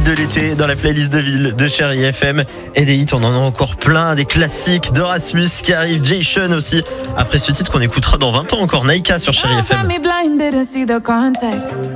de l'été dans la playlist de ville de Chérie FM. Et des hits, on en a encore plein, des classiques d'Erasmus qui arrivent, Jason aussi. Après ce titre qu'on écoutera dans 20 ans encore, Naika sur Chérie FM.